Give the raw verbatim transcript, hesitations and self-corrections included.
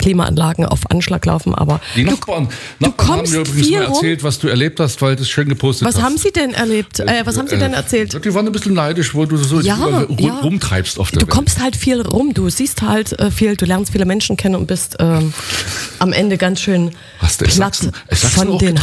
Klimaanlagen auf Anschlag laufen, aber die Nachbarn, du, Nachbarn du haben mir übrigens mal erzählt, was du erlebt hast, weil das schön gepostet was hast. Was haben sie denn erlebt? Äh, was haben sie denn erzählt? Die waren ein bisschen neidisch, wo du so ja, rum, ja. rumtreibst auf der Du Welt. kommst halt viel rum, du siehst halt äh, viel, du lernst viele Menschen kennen und bist ähm, am Ende ganz schön Hast du in platt Sachsen, in Sachsen von den